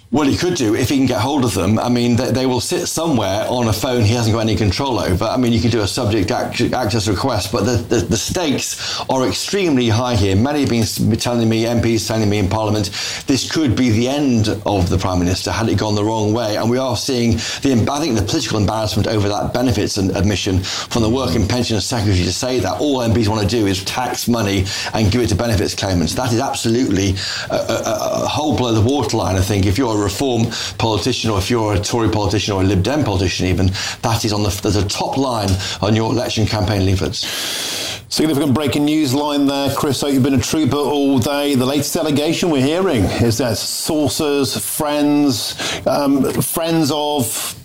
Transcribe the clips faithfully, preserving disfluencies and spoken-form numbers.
Well, he could do if he can get hold of them. I mean, they, they will sit somewhere on a phone he hasn't got any control over. I mean, you can do a subject access request, but the, the, the stakes are extremely high here. Many have been telling me, M Ps telling me in Parliament, this could be the end of the Prime Minister had it gone the wrong way. And we are seeing, the I think, the political embarrassment over that benefits and admission from the Work and Pensions Secretary to say that all M Ps want to do is tax money and give it to benefits claimants. That is absolutely a, a, a hole below the waterline, I think. If you're a Reform politician, or if you're a Tory politician or a Lib Dem politician even, that is on the, the top line on your election campaign leaflets. Significant breaking news line there, Chris. So you've been a trooper all day. The latest allegation we're hearing is that sources, friends, um, friends of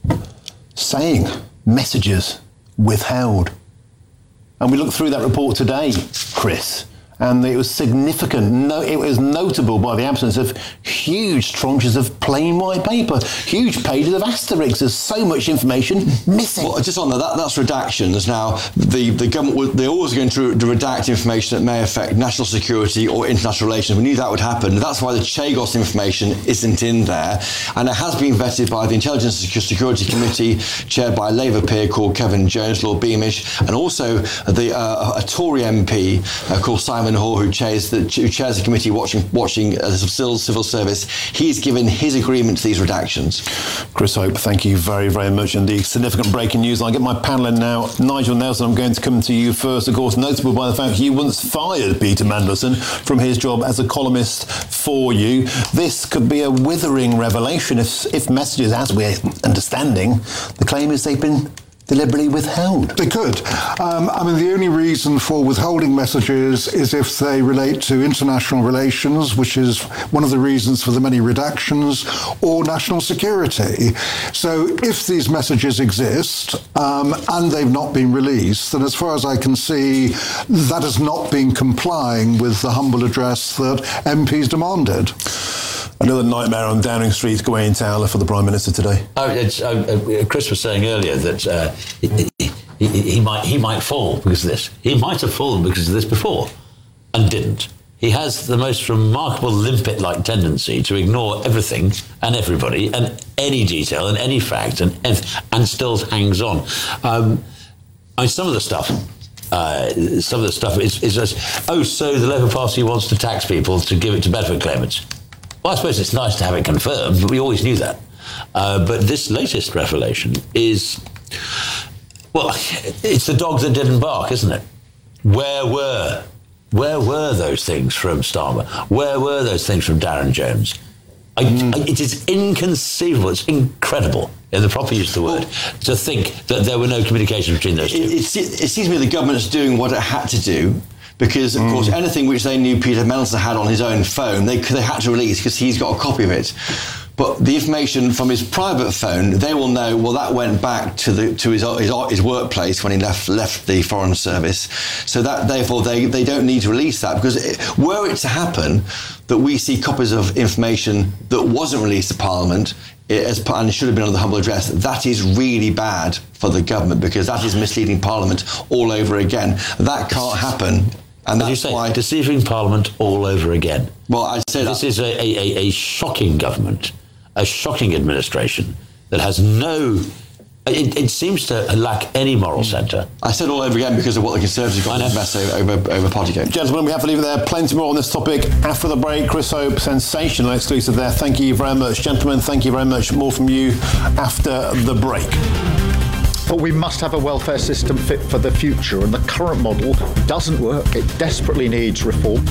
saying messages withheld. And we looked through that report today, Chris, and it was significant. No, it was notable by the absence of huge tranches of plain white paper, huge pages of asterisks. There's so much information missing. Well, just on that, that that's redactions. Now, the, the government, they're always going to redact information that may affect national security or international relations. We knew that would happen. That's why the Chagos information isn't in there. And it has been vetted by the Intelligence and Security Committee, chaired by a Labour peer called Kevin Jones, Lord Beamish, and also the uh, a Tory M P uh, called Simon Hall, who chairs the, who chairs the committee watching watching uh, the civil service. He's given his agreement to these redactions. Chris Hope, thank you very, very much indeed. Significant breaking news. I get my panel in now. Nigel Nelson, I'm going to come to you first, of course, notable by the fact you once fired Peter Mandelson from his job as a columnist for you. This could be a withering revelation if, if messages, as we're understanding, the claim is they've been deliberately withheld. They could. Um, I mean, the only reason for withholding messages is if they relate to international relations, which is one of the reasons for the many redactions, or national security. So if these messages exist um, and they've not been released, then as far as I can see, that has not been complying with the humble address that M Ps demanded. Another nightmare on Downing Street, Gawain Towler, for the Prime Minister today. Oh, it's, uh, Chris was saying earlier that uh, he, he, he might he might fall because of this. He might have fallen because of this before and didn't. He has the most remarkable limpet-like tendency to ignore everything and everybody and any detail and any fact and and still hangs on. Um, I mean, some of the stuff... Uh, some of the stuff is, is just, oh, so the Labour Party wants to tax people to give it to benefit claimants. Well, I suppose it's nice to have it confirmed, but we always knew that. Uh, but this latest revelation is, well, it's the dog that didn't bark, isn't it? Where were, where were those things from Starmer? Where were those things from Darren Jones? I, mm. I, it is inconceivable, it's incredible, in the proper use of the word, to think that there were no communications between those two. It, it, it seems to me the government's doing what it had to do, because, of mm. course, anything which they knew Peter Mandelson had on his own phone, they, they had to release because he's got a copy of it. But the information from his private phone, they will know, well, that went back to the to his his, his workplace when he left left the Foreign Service. So that, therefore, they, they don't need to release that, because it, were it to happen that we see copies of information that wasn't released to Parliament, it, as, and it should have been on the humble address, that is really bad for the government, because that is misleading Parliament all over again. That can't happen. And that's you say, why deceiving Parliament all over again. Well, I'd say this that. is a, a, a shocking government, a shocking administration that has no. It, it seems to lack any moral centre. I said all over again because of what the Conservatives got in mess over, over, over Partygate. Gentlemen, we have to leave it there. Plenty more on this topic after the break. Chris Hope, sensational exclusive there. Thank you very much. Gentlemen, thank you very much. More from you after the break. But we must have a welfare system fit for the future, and the current model doesn't work. It desperately needs reform.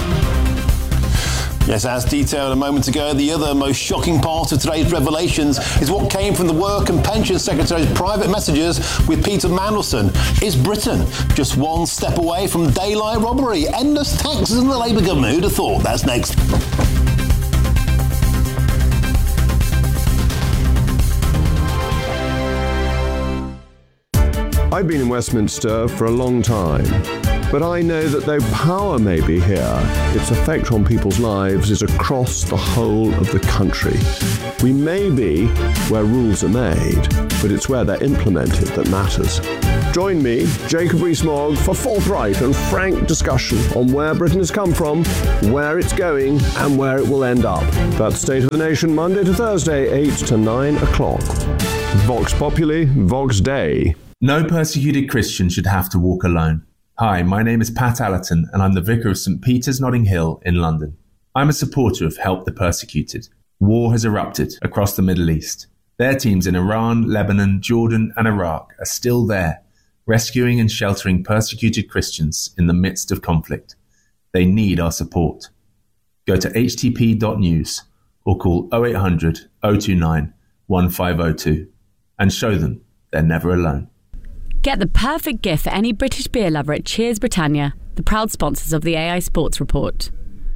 Yes, as detailed a moment ago, the other most shocking part of today's revelations is what came from the Work and Pensions Secretary's private messages with Peter Mandelson. Is Britain just one step away from daylight robbery? Endless taxes in the Labour government? Who'd have thought? That's next. I've been in Westminster for a long time. But I know that though power may be here, its effect on people's lives is across the whole of the country. We may be where rules are made, but it's where they're implemented that matters. Join me, Jacob Rees-Mogg, for forthright and frank discussion on where Britain has come from, where it's going, and where it will end up. That's State of the Nation, Monday to Thursday, eight to nine o'clock. Vox Populi, Vox Dei. No persecuted Christian should have to walk alone. Hi, my name is Pat Allerton, and I'm the Vicar of St Peter's Notting Hill in London. I'm a supporter of Help the Persecuted. War has erupted across the Middle East. Their teams in Iran, Lebanon, Jordan, and Iraq are still there, rescuing and sheltering persecuted Christians in the midst of conflict. They need our support. Go to h t p dot news or call oh eight hundred, oh two nine, one five oh two and show them they're never alone. Get the perfect gift for any British beer lover at Cheers Britannia, the proud sponsors of the A I Sports Report.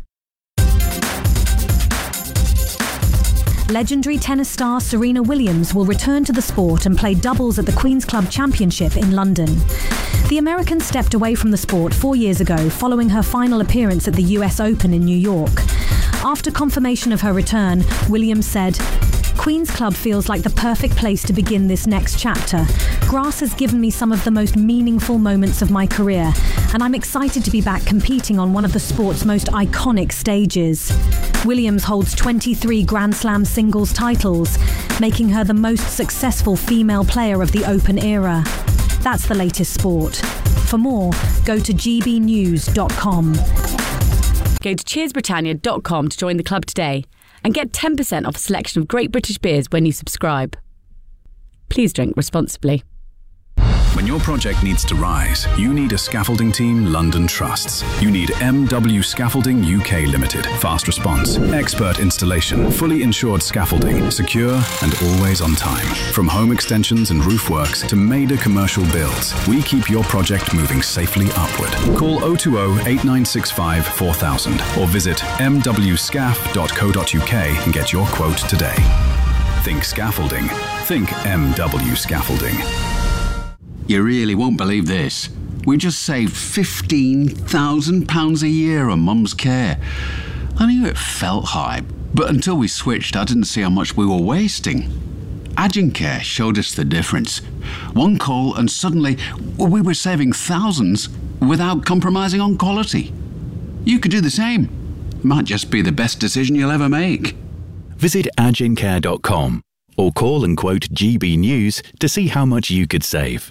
Legendary tennis star Serena Williams will return to the sport and play doubles at the Queen's Club Championship in London. The American stepped away from the sport four years ago following her final appearance at the U S Open in New York. After confirmation of her return, Williams said, "Queen's Club feels like the perfect place to begin this next chapter. Grass has given me some of the most meaningful moments of my career, and I'm excited to be back competing on one of the sport's most iconic stages." Williams holds twenty-three Grand Slam singles titles, making her the most successful female player of the Open era. That's the latest sport. For more, go to g b news dot com. Go to cheers britannia dot com to join the club today and get ten percent off a selection of great British beers when you subscribe. Please drink responsibly. When your project needs to rise, you need a scaffolding team London trusts. You need M W Scaffolding U K Limited. Fast response, expert installation, fully insured scaffolding, secure and always on time. From home extensions and roof works to major commercial builds, we keep your project moving safely upward. Call oh two oh, eight nine six five, four thousand or visit m w scaf dot co dot u k and get your quote today. Think scaffolding. Think M W Scaffolding. You really won't believe this. We just saved fifteen thousand pounds a year on Mum's care. I knew it felt high, but until we switched, I didn't see how much we were wasting. Agencare showed us the difference. One call and suddenly we were saving thousands without compromising on quality. You could do the same. It might just be the best decision you'll ever make. Visit agencare dot com or call and quote G B News to see how much you could save.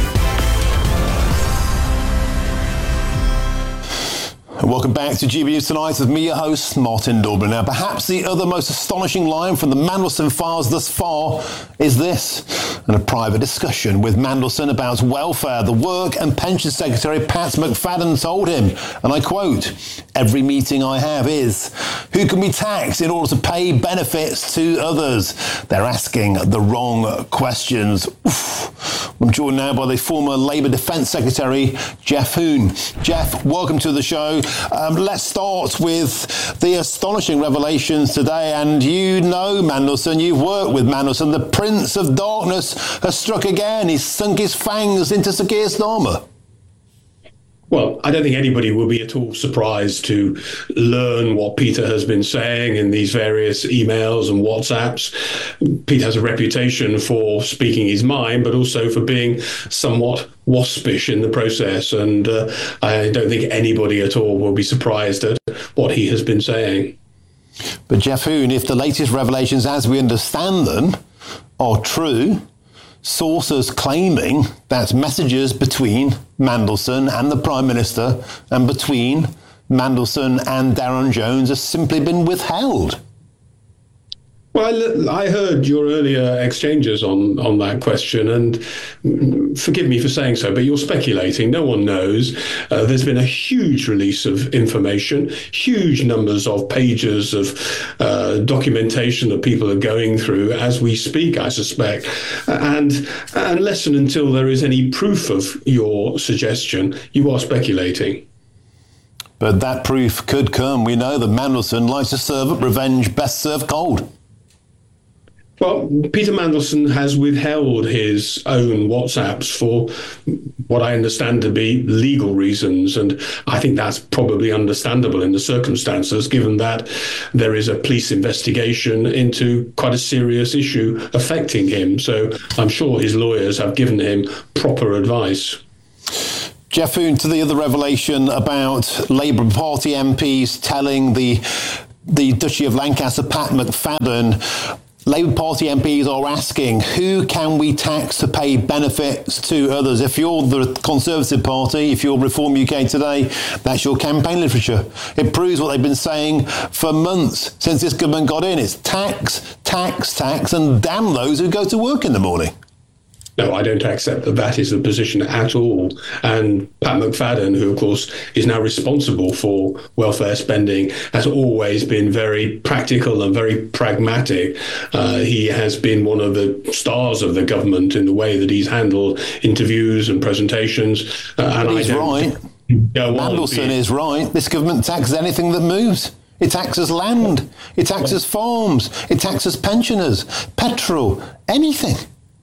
Welcome back to G B News Tonight with me, your host, Martin Dublin. Now, perhaps the other most astonishing line from the Mandelson files thus far is this. In a private discussion with Mandelson about welfare, the Work and Pension Secretary Pat McFadden told him, and I quote, "Every meeting I have is, who can be taxed in order to pay benefits to others? They're asking the wrong questions." Oof. I'm joined now by the former Labour Defence Secretary, Geoff Hoon. Geoff, welcome to the show. Um, let's start with the astonishing revelations today. And you know Mandelson, you've worked with Mandelson. The Prince of Darkness has struck again. He's sunk his fangs into Sir Keir Starmer. Well, I don't think anybody will be at all surprised to learn what Peter has been saying in these various emails and WhatsApps. Peter has a reputation for speaking his mind, but also for being somewhat waspish in the process. And uh, I don't think anybody at all will be surprised at what he has been saying. But Geoff Hoon, if the latest revelations as we understand them are true, sources claiming that messages between Mandelson and the Prime Minister and between Mandelson and Darren Jones have simply been withheld. Well, I heard your earlier exchanges on, on that question, and forgive me for saying so, but you're speculating. No one knows. Uh, there's been a huge release of information, huge numbers of pages of uh, documentation that people are going through as we speak, I suspect. And unless and until there is any proof of your suggestion, you are speculating. But that proof could come. We know that Mandelson likes to serve up revenge best served cold. Well, Peter Mandelson has withheld his own WhatsApps for what I understand to be legal reasons. And I think that's probably understandable in the circumstances, given that there is a police investigation into quite a serious issue affecting him. So I'm sure his lawyers have given him proper advice. Geoff Hoon, to the other revelation about Labour Party M Ps telling the the Duchy of Lancaster, Pat McFadden, Labour Party M Ps are asking, who can we tax to pay benefits to others? If you're the Conservative Party, if you're Reform U K Today, that's your campaign literature. It proves what they've been saying for months since this government got in. It's tax, tax, tax, and damn those who go to work in the morning. No, I don't accept that that is the position at all. And Pat McFadden, who, of course, is now responsible for welfare spending, has always been very practical and very pragmatic. Uh, he has been one of the stars of the government in the way that he's handled interviews and presentations. Uh, and he's I don't right. Mandelson is right. This government taxes anything that moves. It taxes land. It taxes farms. It taxes pensioners, petrol, anything.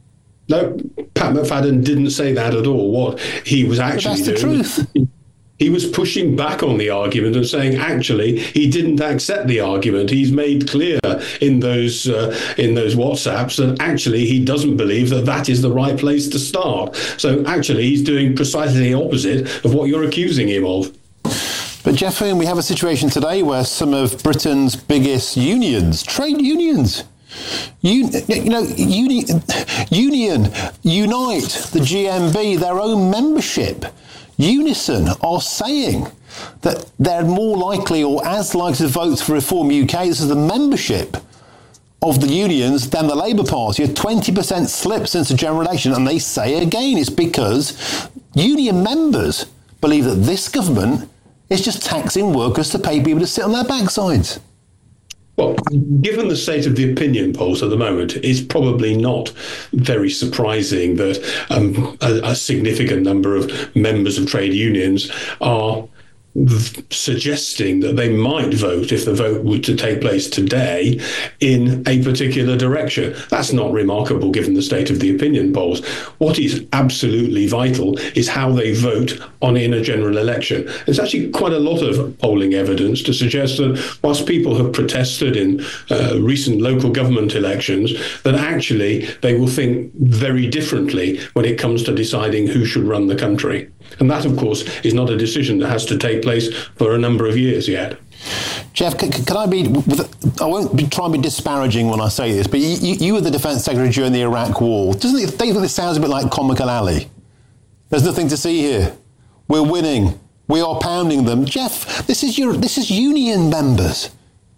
No, Pat McFadden didn't say that at all. What he was actually doing, that's the truth. He was pushing back on the argument and saying, actually, he didn't accept the argument. He's made clear in those uh, in those WhatsApps that actually he doesn't believe that that is the right place to start. So actually, he's doing precisely the opposite of what you're accusing him of. But Geoff Hoon, we have a situation today where some of Britain's biggest unions, trade unions, You, you know, uni, Union, Unite, the G M B, their own membership, Unison, are saying that they're more likely or as likely to vote for Reform U K. This is the membership of the unions than the Labour Party. A twenty percent slip since the general election. And they say again, it's because union members believe that this government is just taxing workers to pay people to sit on their backsides. Well, given the state of the opinion polls at the moment, it's probably not very surprising that um, a, a significant number of members of trade unions are v- suggesting that they might vote, if the vote were to take place today, in a particular direction. That's not remarkable given the state of the opinion polls. What is absolutely vital is how they vote on in a general election. There's actually quite a lot of polling evidence to suggest that whilst people have protested in uh, recent local government elections, that actually they will think very differently when it comes to deciding who should run the country. And that, of course, is not a decision that has to take place for a number of years yet. Geoff, can, can I be, I won't be, try and be disparaging when I say this, but you, you were the Defence Secretary during the Iraq War. Doesn't it, think that this sounds a bit like Comical Alley? There's nothing to see here. We're winning. We are pounding them. Geoff, this is your, this is union members.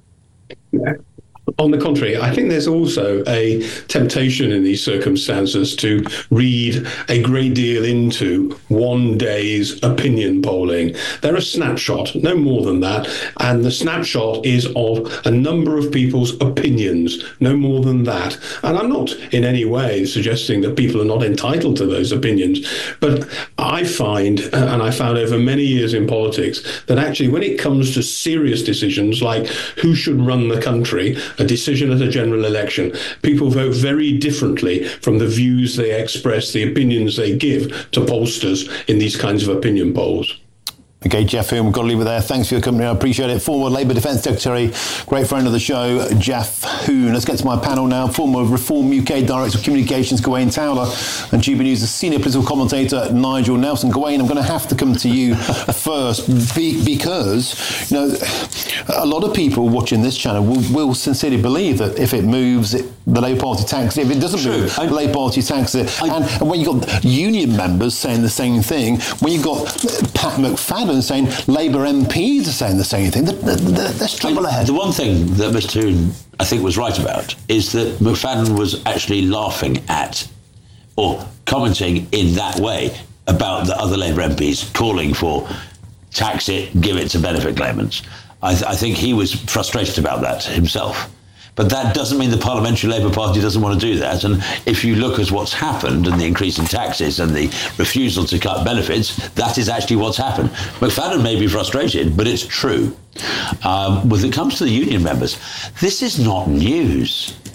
On the contrary, I think there's also a temptation in these circumstances to read a great deal into one day's opinion polling. They're a snapshot, no more than that. And the snapshot is of a number of people's opinions, no more than that. And I'm not in any way suggesting that people are not entitled to those opinions. But I find, and I found over many years in politics, that actually when it comes to serious decisions like who should run the country, a decision at a general election, people vote very differently from the views they express, the opinions they give to pollsters in these kinds of opinion polls. Okay, Geoff Hoon, we've got to leave it there. Thanks for your company. I appreciate it. Former Labour Defence Secretary, great friend of the show, Geoff Hoon. Let's get to my panel now. Former Reform U K Director of Communications, Gawain Towler, and G B News' senior political commentator, Nigel Nelson. Gawain, I'm going to have to come to you first be, because, you know, a lot of people watching this channel will, will sincerely believe that if it moves, it, the Labour Party taxes it. If it doesn't move, I, the Labour Party taxes it. I, and, and when you've got union members saying the same thing, when you've got Pat McFadden and saying Labour M Ps are saying the same thing, let's trouble ahead. The one thing that Mister Hoon, I think, was right about is that McFadden was actually laughing at or commenting in that way about the other Labour M Ps calling for tax it, give it to benefit claimants. I, th- I think he was frustrated about that himself. But that doesn't mean the Parliamentary Labour Party doesn't want to do that. And if you look at what's happened and the increase in taxes and the refusal to cut benefits, that is actually what's happened. McFadden may be frustrated, but it's true. Um, when it comes to the union members, this is not news.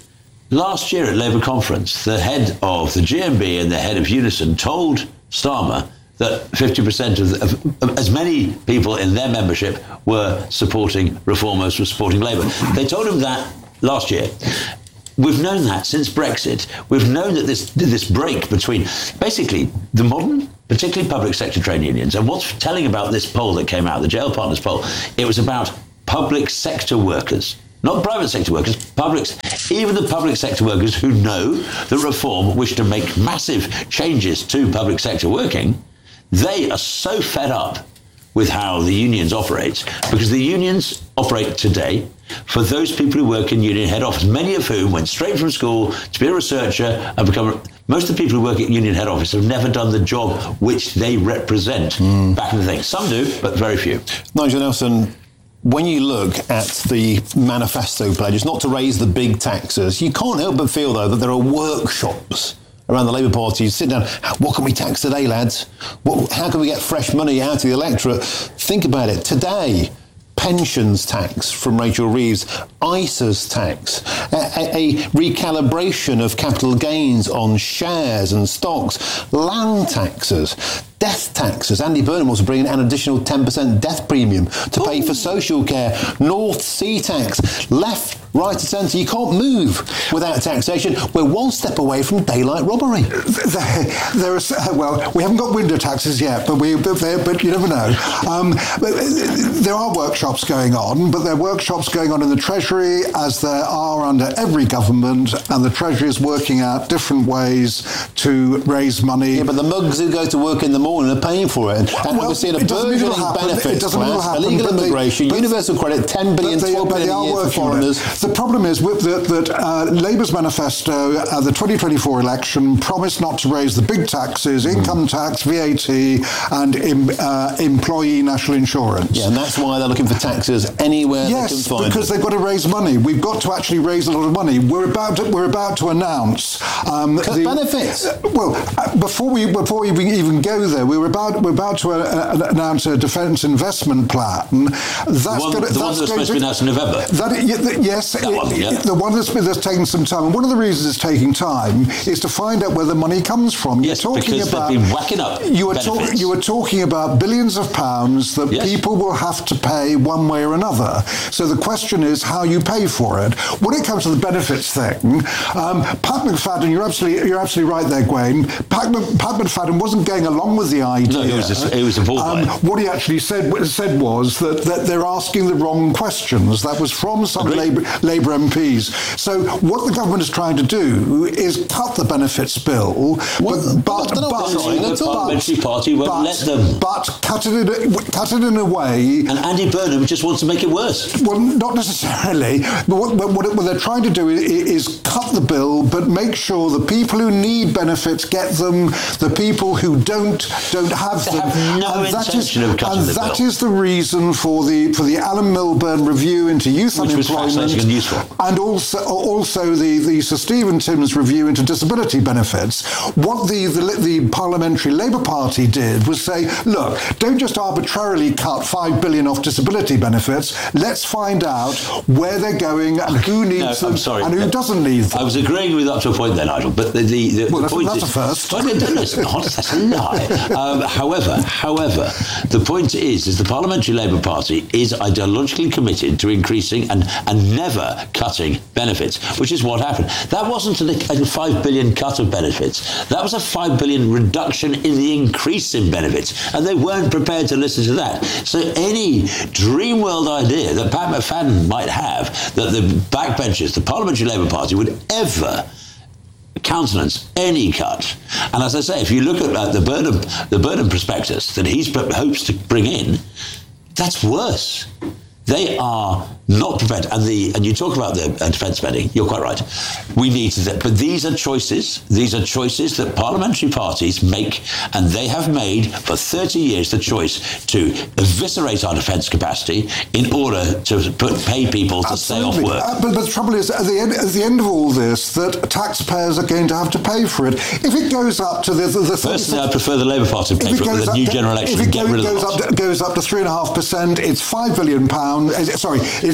Last year at Labour conference, the head of the G M B and the head of Unison told Starmer that fifty percent of, the, of, of as many people in their membership were supporting reform as were supporting Labour. They told him that last year. We've known that since Brexit. We've known that this this break between basically the modern, particularly public sector trade unions, and what's telling about this poll that came out, the J L Partners poll, it was about public sector workers, not private sector workers, public, even the public sector workers who know that reform wish to make massive changes to public sector working. They are so fed up with how the unions operate, because the unions operate today for those people who work in union head office, many of whom went straight from school to be a researcher and become... Most of the people who work at union head office have never done the job which they represent mm. back in the thing. Some do, but very few. Nigel Nelson, when you look at the manifesto pledges, not to raise the big taxes, you can't help but feel, though, that there are workshops around the Labour Party. You sit down, what can we tax today, lads? What, how can we get fresh money out of the electorate? Think about it. Today, pensions tax from Rachel Reeves, I S A's tax, a, a, a recalibration of capital gains on shares and stocks, land taxes, death taxes. Andy Burnham wants to bring in an additional ten percent death premium to pay for social care, North Sea tax, left, right and centre. You can't move without taxation. We're one step away from daylight robbery. There, there is, well, we haven't got window taxes yet, but we, but, but you never know. Um, there are workshops going on, but there are workshops going on in the Treasury, as there are under every government, and the Treasury is working out different ways to raise money. Yeah, but the mugs who go to work in the morning are paying for it. And, and well, we're seeing a burgeoning benefits class, illegal immigration, they, universal credit, ten billion, they, twelve billion a year for foreigners. The problem is with the, that uh, Labour's manifesto, uh, the twenty twenty-four election, promised not to raise the big taxes, income mm. tax, V A T, and em, uh, employee national insurance. Yeah, and that's why they're looking for taxes anywhere yes, they can find because them. they've got to raise money. We've got to actually raise a lot of money. We're about to, we're about to announce um, Cut the benefits. Uh, well, uh, before we before we even go there, we were about we're about to uh, announce a defence investment plan. That's the one, gonna, the that's one that's supposed to be announced in November. That, yes, that one, it, yeah. the one that's, that's taken some time. And one of the reasons it's taking time is to find out where the money comes from. Yes, You're talking because about, they've been whacking up you were, talk, you were talking about billions of pounds that yes. people will have to pay one way or another. So the question is how you pay for it. When it comes to the benefits thing, um, Pat McFadden, you're absolutely you're absolutely right there, Gwaine. Pat, Pat McFadden wasn't going along with the idea. No, he was a, he was appalled by it. What he actually said said was that, that they're asking the wrong questions. That was from some Labour, Labour M Ps. So what the government is trying to do is cut the benefits bill, well, but but, but, the parliamentary party won't but, let them. But cut it in a, cut it in a way. And Andy Burnham just wants to make it worse. Well, not necessarily. But what, what, what they're trying to do is, is cut the bill, but make sure the people who need benefits get them. The people who don't don't have they them. Have no and that intention is, of cutting and the that bill. is the reason for the for the Alan Milburn review into youth Which unemployment, was and useful, and also also the the Sir Stephen Timms review into disability benefits. What the, the the Parliamentary Labour Party did was say, look, don't just arbitrarily cut five billion off disability benefits. Let's find out where they're going and who needs no, them sorry. and who doesn't need them. I was agreeing with up to a point there, Nigel, but the, the, the, well, the that's, point that's is... a first. Well, no, no, it's not. That's a lie. Um, however, however, the point is, is the Parliamentary Labour Party is ideologically committed to increasing and, and never cutting benefits, which is what happened. That wasn't a, a five billion cut of benefits. That was a five billion reduction in the increase in benefits, and they weren't prepared to listen to that. So any dream world idea that Pat McFadden might have that the backbenchers, the Parliamentary Labour Party, would ever countenance any cut. And as I say, if you look at uh, the Burnham the Burnham prospectus that he hopes to bring in, that's worse. They are not prepared. And the and you talk about the uh, defence spending, you're quite right. We need to, but these are choices. These are choices that parliamentary parties make, and they have made for thirty years the choice to eviscerate our defence capacity in order to put, pay people to Absolutely. stay off work. Uh, but, but the trouble is, at the, end, at the end of all this, that taxpayers are going to have to pay for it. If it goes up to the... the, the Personally, I prefer the Labour Party to pay for it with a new general election if it and get goes, rid of goes the up to, goes up to three point five percent, it's five billion pounds. Sorry, it's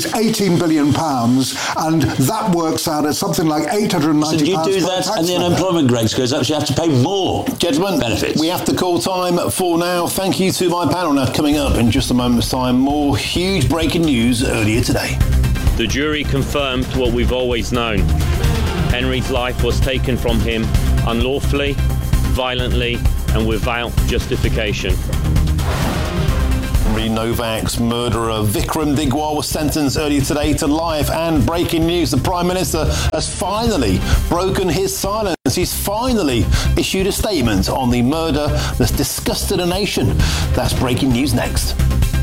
is eighteen billion pounds, and that works out at something like eight hundred ninety so pounds you do per that and the taxpayer. unemployment rate goes up, so you have to pay more. Gentlemen, benefits. We have to call time for now. Thank you to my panel. Now, coming up in just a moment's time, more huge breaking news earlier today. The jury confirmed what we've always known. Henry's life was taken from him unlawfully, violently, and without justification. Henry Novak's murderer Vikram Digwal was sentenced earlier today to life. And breaking news, the Prime Minister has finally broken his silence. He's finally issued a statement on the murder that's disgusted a nation. That's breaking news next.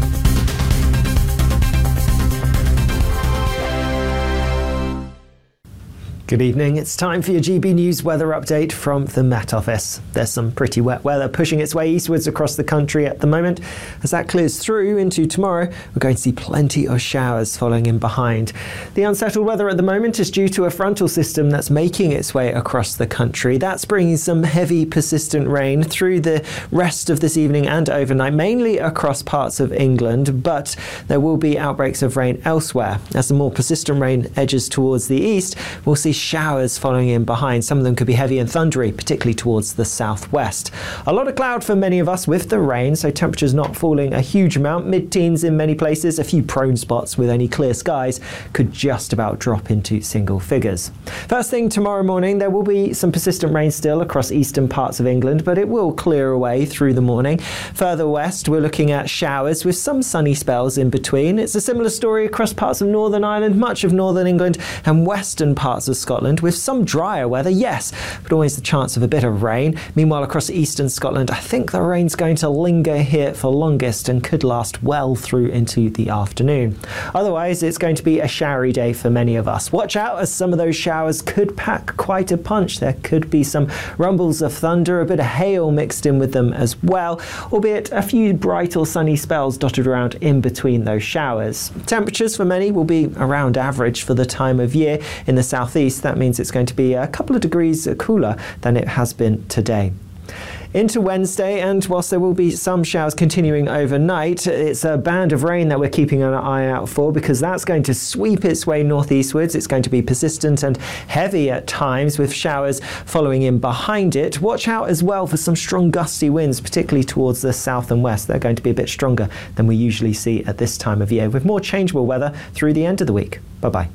Good evening. It's time for your G B News weather update from the Met Office. There's some pretty wet weather pushing its way eastwards across the country at the moment. As that clears through into tomorrow, we're going to see plenty of showers following in behind. The unsettled weather at the moment is due to a frontal system that's making its way across the country. That's bringing some heavy, persistent rain through the rest of this evening and overnight, mainly across parts of England, but there will be outbreaks of rain elsewhere. As the more persistent rain edges towards the east, we'll see showers following in behind. Some of them could be heavy and thundery, particularly towards the southwest. A lot of cloud for many of us with the rain, so temperatures not falling a huge amount. Mid-teens in many places. A few prone spots with only clear skies could just about drop into single figures. First thing tomorrow morning, there will be some persistent rain still across eastern parts of England, but it will clear away through the morning. Further west, we're looking at showers with some sunny spells in between. It's a similar story across parts of Northern Ireland, much of Northern England, and western parts of Scotland, with some drier weather, yes, but always the chance of a bit of rain. Meanwhile, across eastern Scotland, I think the rain's going to linger here for longest and could last well through into the afternoon. Otherwise, it's going to be a showery day for many of us. Watch out, as some of those showers could pack quite a punch. There could be some rumbles of thunder, a bit of hail mixed in with them as well, albeit a few bright or sunny spells dotted around in between those showers. Temperatures for many will be around average for the time of year. In the southeast, that means it's going to be a couple of degrees cooler than it has been today. Into Wednesday, and whilst there will be some showers continuing overnight, it's a band of rain that we're keeping an eye out for, because that's going to sweep its way northeastwards. It's going to be persistent and heavy at times, with showers following in behind it. Watch out as well for some strong gusty winds, particularly towards the south and west. They're going to be a bit stronger than we usually see at this time of year, with more changeable weather through the end of the week. Bye-bye.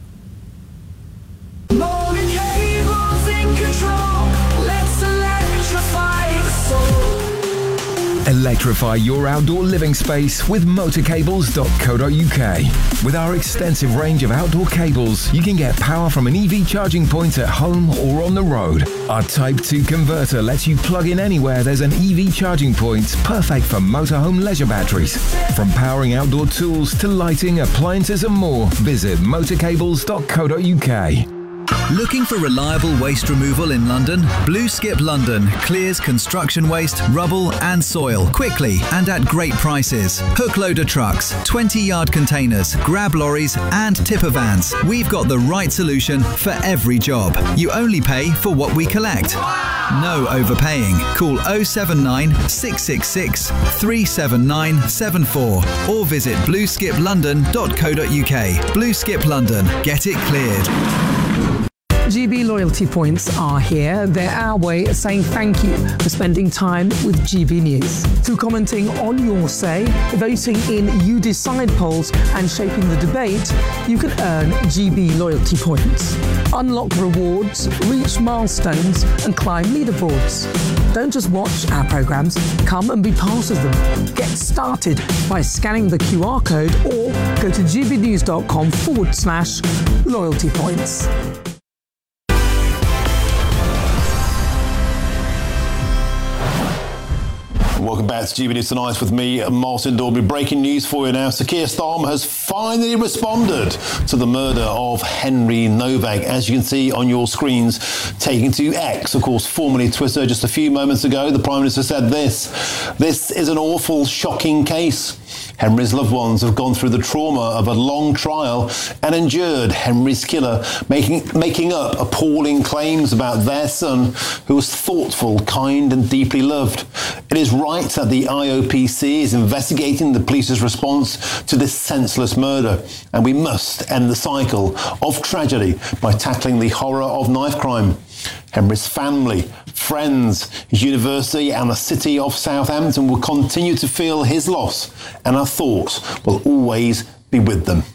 Electrify your outdoor living space with motor cables dot co dot U K. With our extensive range of outdoor cables, you can get power from an E V charging point at home or on the road. Our Type two converter lets you plug in anywhere there's an E V charging point, perfect for motorhome leisure batteries. From powering outdoor tools to lighting, appliances and more, visit motor cables dot co dot U K. Looking for reliable waste removal in London? Blue Skip London clears construction waste, rubble and soil quickly and at great prices. Hook loader trucks, twenty yard containers, grab lorries and tipper vans. We've got the right solution for every job. You only pay for what we collect. No overpaying. Call oh seven nine, six six six, three seven nine seven four or visit blue skip london dot co dot U K. Blue Skip London. Get it cleared. G B loyalty points are here. They're our way of saying thank you for spending time with G B News. Through commenting on your say, voting in You Decide polls and shaping the debate, you can earn G B loyalty points. Unlock rewards, reach milestones and climb leaderboards. Don't just watch our programmes, come and be part of them. Get started by scanning the Q R code or go to gbnews.com forward slash loyalty points. Welcome back to G B News Tonight with me, Martin Dalby. Breaking news for you now. Sir Keir Starmer has finally responded to the murder of Henry Novak. As you can see on your screens, taking to X, of course, formerly Twitter, just a few moments ago, the Prime Minister said this: "This is an awful, shocking case. Henry's loved ones have gone through the trauma of a long trial and endured Henry's killer making making up appalling claims about their son, who was thoughtful, kind and deeply loved. It is right that the I O P C is investigating the police's response to this senseless murder, and we must end the cycle of tragedy by tackling the horror of knife crime. Henry's family, friends, his university and the city of Southampton will continue to feel his loss, and our thoughts will always be with them.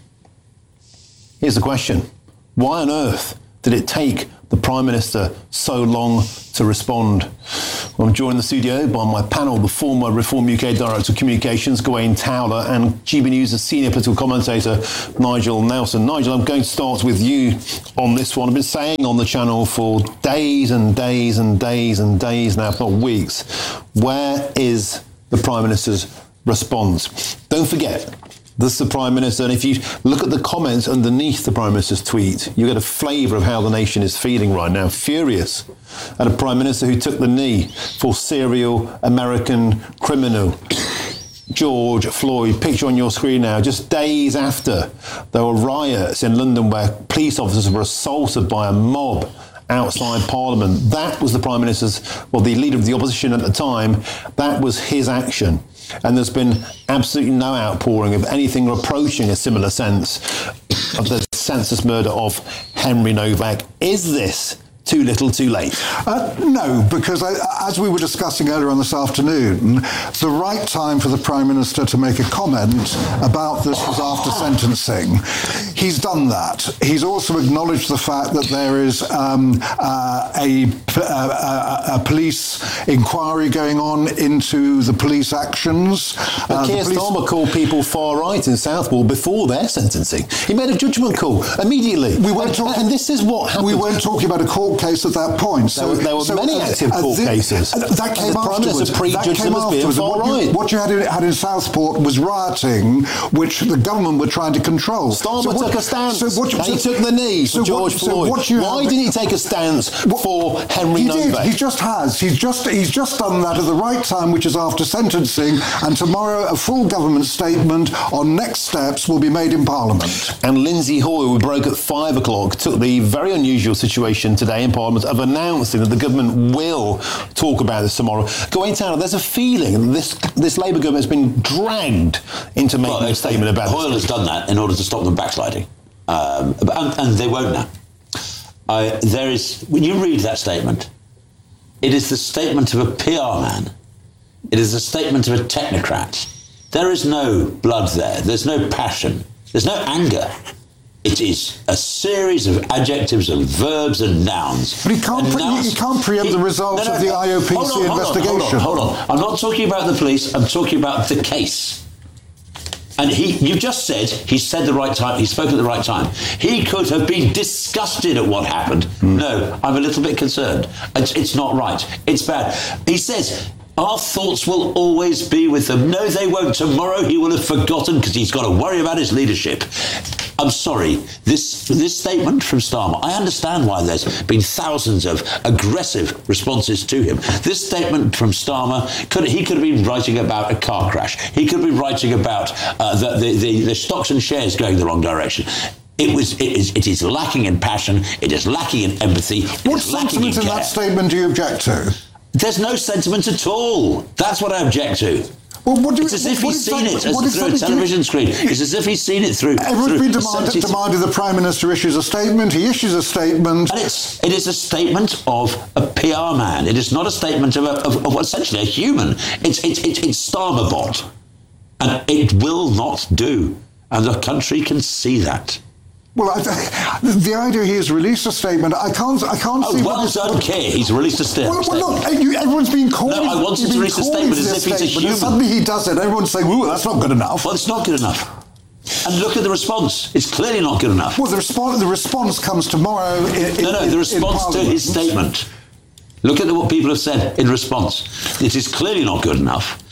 Here's the question. Why on earth did it take the Prime Minister so long to respond? Well, I'm joined in the studio by my panel, the former Reform U K Director of Communications, Gawain Towler, and G B News' senior political commentator, Nigel Nelson. Nigel, I'm going to start with you on this one. I've been saying on the channel for days and days and days and days now, if not weeks, where is the Prime Minister's response? Don't forget, this is the Prime Minister, and if you look at the comments underneath the Prime Minister's tweet, you get a flavour of how the nation is feeling right now. Furious at a Prime Minister who took the knee for serial American criminal George Floyd. Picture on your screen now, just days after there were riots in London where police officers were assaulted by a mob outside Parliament. That was the Prime Minister's, well, the leader of the opposition at the time, that was his action. And there's been absolutely no outpouring of anything approaching a similar sense of the senseless murder of Henry Novak. Is this too little, too late? Uh, no, because I, as we were discussing earlier on this afternoon, the right time for the Prime Minister to make a comment about this was after sentencing. He's done that. He's also acknowledged the fact that there is um, uh, a, a, a police inquiry going on into the police actions. But uh, Keir police... Starmer called people far right in Southwall before their sentencing. He made a judgment call immediately. We weren't and, talking, and this is what happened. We weren't talking about a court case at that point. So there, there were so, many uh, active uh, court the, cases. Uh, that came the Prime Minister afterwards. prejudged them as being far what right. You, what you had in, had in Southport was rioting, which the government were trying to control. Starmer so what, took a stance. So what you, and he so, took the knee for so George what, Floyd. So what you Why have, didn't he take a stance what, for Henry he Novak? Did. He just has. He's just he's just done that at the right time, which is after sentencing. And tomorrow, a full government statement on next steps will be made in Parliament. And Lindsay Hoyle, who broke at five o'clock, took the very unusual situation today in Parliament of announcing that the government will talk about this tomorrow. Gawain Towler, there's a feeling that this this Labour government has been dragged into making well, a statement about Hoyle this. has done that in order to stop them backsliding. Um, and, and they won't now. Uh, there is, when you read that statement, it is the statement of a P R man. It is a statement of a technocrat. There is no blood there. There's no passion. There's no anger. It is a series of adjectives and verbs and nouns. But he can't, pre- he can't preempt he, the results no, no, of the I O P C hold on, investigation. Hold on, hold on, hold on. I'm not talking about the police. I'm talking about the case. And he, you just said he said the right time. He spoke at the right time. He could have been disgusted at what happened. Mm. No, I'm a little bit concerned. It's, it's not right. It's bad. He says, our thoughts will always be with them. No, they won't. Tomorrow he will have forgotten because he's got to worry about his leadership. I'm sorry, this this statement from Starmer, I understand why there's been thousands of aggressive responses to him. This statement from Starmer, could, he could have been writing about a car crash. He could have been writing about uh, the, the, the, the stocks and shares going the wrong direction. It was. It is. It is lacking in passion. It is lacking in empathy. What sentiment in, in that statement do you object to? There's no sentiment at all. That's what I object to. Well, what do it's you, as if what, he's what seen it as, what through a television screen. It's as if he's seen it through. Everyone's through been demanded, demanded the Prime Minister issues a statement. He issues a statement. And it's, it is a statement of a P R man. It is not a statement of, a, of, of essentially a human. It's, it's, it's, it's Starmer bot. And it will not do. And the country can see that. Well, I, the idea he has released a statement. I can't. I can't oh, see. Well what done, Keir. He's released a sta- well, statement. Well, look, you, everyone's been calling. No, I wanted to release a statement as if he's a human. Suddenly he does it. Everyone's saying, "Ooh, that's not good enough." Well, it's not good enough. And look at the response. It's clearly not good enough. Well, the response. The response comes tomorrow. In, no, no. in, the response to his statement. Look at what people have said in response. It is clearly not good enough.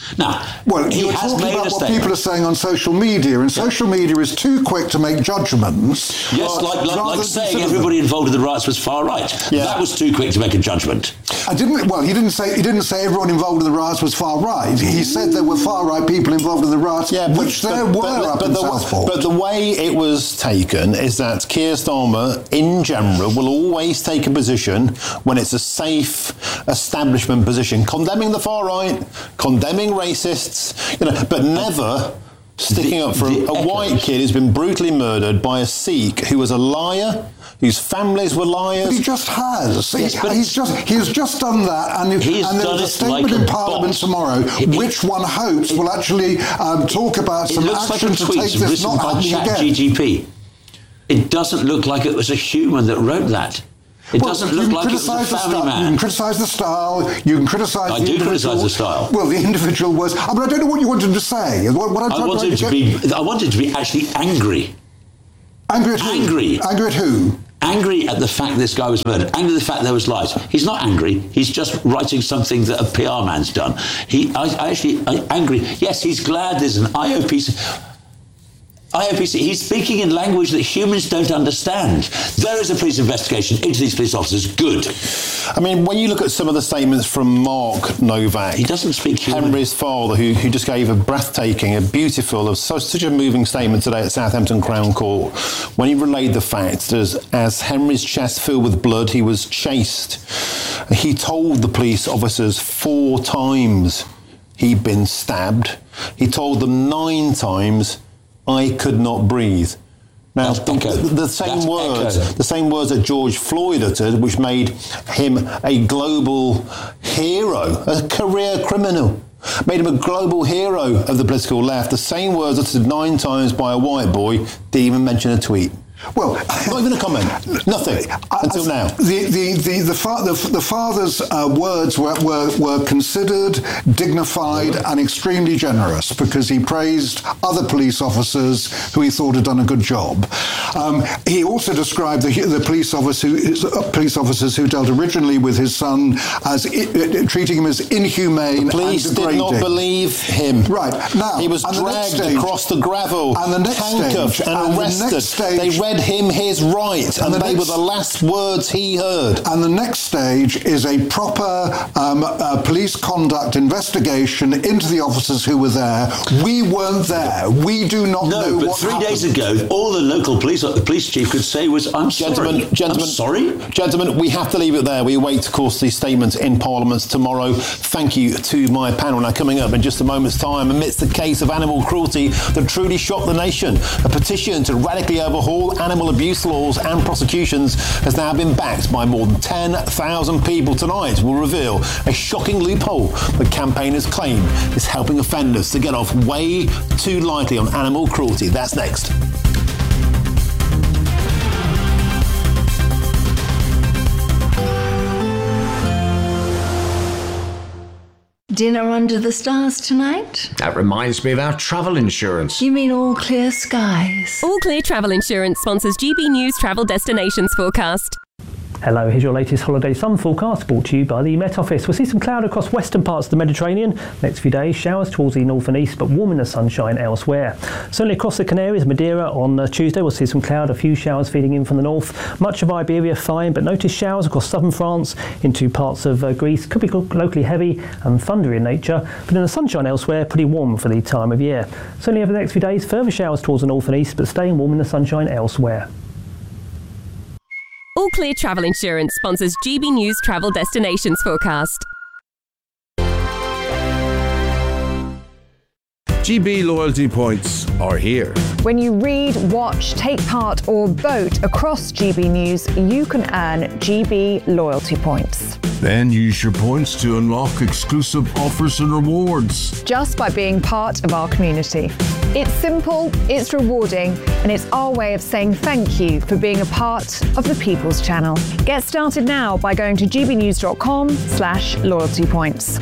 Now, well, he you're has talking made about a what statement. people are saying on social media, and social media is too quick to make judgments. Yes, uh, like, like, rather like than saying consider them. everybody involved in the riots was far right. Yeah. That was too quick to make a judgment. I didn't. Well, he didn't say. He didn't say everyone involved in the riots was far right. He said there were far right people involved in the riots, Yeah, which but, there but, were but, up but in the, Southport. But the way it was taken is that Keir Starmer, in general, will always take a position when it's a safe establishment position, condemning the far right, condemning racists, you know, but never sticking The- up for the a, a white kid who's been brutally murdered by a Sikh who was a liar, whose families were liars. But he just has. Yes, he, but- he's just he has just done that, and, He's and there done was a it like statement a in Parliament bot. tomorrow, He- which one hopes will actually um, talk about It some looks like a action to tweet take this written not by happening again. ChatGPT. It doesn't look like it was a human that wrote that. It Well, doesn't you look can like it was a criticise the family style. You man. can criticise the style. You can criticise I the do individual. criticise the style. Well, the individual was. I mean, I don't know what you wanted to say. What, what I'm I trying wanted to to get- be. I wanted to be actually angry. angry at who? Angry. Angry at who? Angry at the fact this guy was murdered. Angry at the fact there was lies. He's not angry. He's just writing something that a P R man's done. He, I, I actually, I, angry. Yes, he's glad there's an I O P C. I O P C, he's speaking in language that humans don't understand. There is a police investigation into these police officers. Good. I mean, when you look at some of the statements from Mark Novak, he doesn't speak human. Henry's father, who, who just gave a breathtaking, a beautiful, of such, such a moving statement today at Southampton Crown Court, when he relayed the fact that as, as Henry's chest filled with blood, he was chased. He told the police officers four times he'd been stabbed. He told them nine times, I could not breathe. Now, the, the, the same That's words, echo. the same words that George Floyd uttered, which made him a global hero, a career criminal, made him a global hero of the political left. The same words uttered nine times by a white boy didn't even mention a tweet. Well, not even a comment. Nothing until now. The the the the, fa- the, the father's uh, words were, were were considered, dignified, and extremely generous because he praised other police officers who he thought had done a good job. Um, he also described the, the police officer who, uh, police officers who dealt originally with his son as I, uh, treating him as inhumane. The police and did degrading. not believe him. Right now, he was and the next dragged stage- across the gravel, and the next handcuffed, stage, and and the arrested. next stage- they read him his rights, and, And the they next- were the last words he heard. And the next stage is a proper um, uh, police conduct investigation into the officers who were there. We weren't there. We do not No, know but what three happened. days ago, all the local police, the police chief could say was, I'm Gentlemen, sorry. gentlemen, I'm sorry? Gentlemen, we have to leave it there. We await, of course, the statements in Parliament tomorrow. Thank you to my panel. Now, coming up in just a moment's time, amidst the case of animal cruelty that truly shocked the nation, a petition to radically overhaul animal abuse laws and prosecutions has now been backed by more than ten thousand people. Tonight will reveal a shocking loophole that campaigners claim is helping offenders to get off way too lightly on animal cruelty. That's next. Dinner under the stars tonight? That reminds me of our travel insurance. You mean all clear skies? All Clear Travel Insurance sponsors G B News Travel Destinations Forecast. Hello, here's your latest holiday sun forecast brought to you by the Met Office. We'll see some cloud across western parts of the Mediterranean. Next few days, showers towards the north and east, but warm in the sunshine elsewhere. Certainly across the Canaries, Madeira on uh, Tuesday, we'll see some cloud, a few showers feeding in from the north. Much of Iberia fine, but notice showers across southern France into parts of uh, Greece. Could be locally heavy and thundery in nature, but in the sunshine elsewhere, pretty warm for the time of year. Certainly over the next few days, further showers towards the north and east, but staying warm in the sunshine elsewhere. All Clear Travel Insurance sponsors G B News Travel Destinations Forecast. G B loyalty points are here. When you read, watch, take part or vote across G B News, you can earn G B loyalty points. Then use your points to unlock exclusive offers and rewards. Just by being part of our community. It's simple, it's rewarding, and it's our way of saying thank you for being a part of the People's Channel. Get started now by going to gbnews.com slash loyalty points.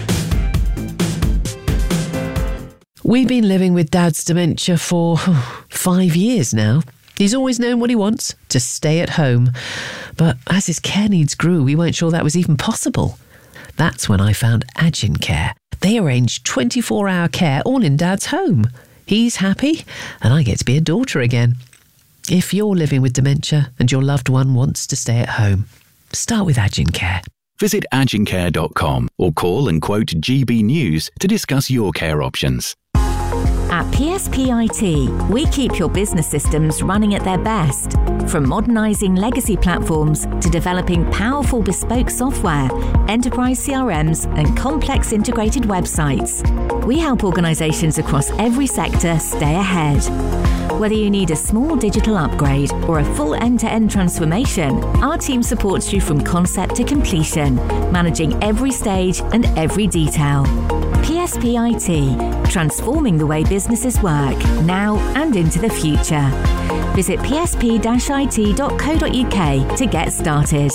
We've been living with Dad's dementia for five years now. He's always known what he wants, to stay at home. But as his care needs grew, we weren't sure that was even possible. That's when I found Agincare, They arrange twenty-four hour care all in Dad's home. He's happy, and I get to be a daughter again. If you're living with dementia and your loved one wants to stay at home, start with Agincare. Visit agincare dot com or call and quote G B News to discuss your care options. At P S P I T, we keep your business systems running at their best. From modernising legacy platforms to developing powerful bespoke software, enterprise C R Ms and complex integrated websites, we help organisations across every sector stay ahead. Whether you need a small digital upgrade or a full end-to-end transformation, our team supports you from concept to completion, managing every stage and every detail. P S P I T, transforming the way businesses work, now and into the future. Visit p s p dash i t dot co dot u k to get started.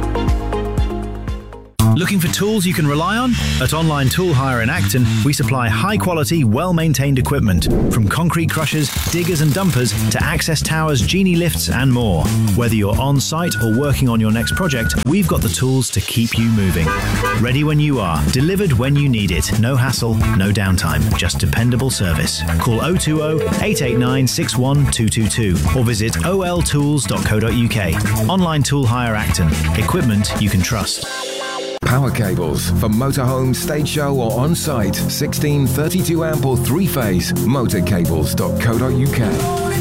Looking for tools you can rely on? At Online Tool Hire in Acton, we supply high-quality, well-maintained equipment, from concrete crushers, diggers and dumpers to access towers, genie lifts and more. Whether you're on-site or working on your next project, we've got the tools to keep you moving. Ready when you are, delivered when you need it. No hassle, no downtime, just dependable service. Call oh two oh, eight eight nine, six one two two two or visit o l tools dot co dot u k. Online Tool Hire Acton. Equipment you can trust. Power cables for motorhome, stage show or on-site. sixteen, thirty-two amp or three-phase. motorcables dot co dot u k.